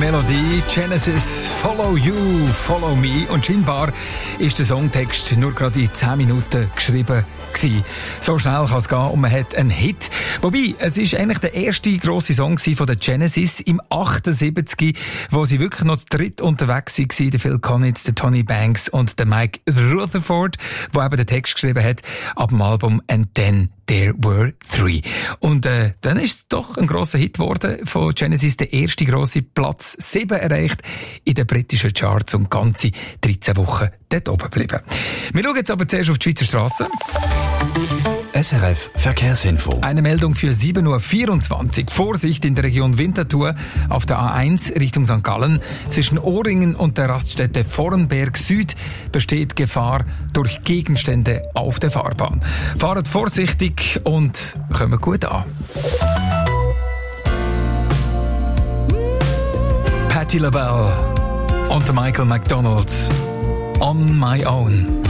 Melodie. Genesis, Follow You, Follow Me. Und scheinbar ist der Songtext nur gerade in 10 Minuten geschrieben gewesen. So schnell kann es gehen und man hat einen Hit. Wobei, es ist eigentlich der erste grosse Song von der Genesis im 78, wo sie wirklich noch zu dritt unterwegs waren. Der Phil Collins, der Tony Banks und der Mike Rutherford, der eben den Text geschrieben hat ab dem Album And Then There Were Three. Und dann ist es doch ein grosser Hit geworden von Genesis, der erste grosse Platz 7 erreicht in den britischen Charts und ganze 13 Wochen dort oben geblieben. Wir schauen jetzt aber zuerst auf die Schweizer Strassen. SRF Verkehrsinfo. Eine Meldung für 7.24 Uhr. Vorsicht in der Region Winterthur auf der A1 Richtung St. Gallen. Zwischen Ohringen und der Raststätte Vorenberg Süd besteht Gefahr durch Gegenstände auf der Fahrbahn. Fahrt vorsichtig und kommt gut an. Patti LaBelle und Michael McDonald. On My Own.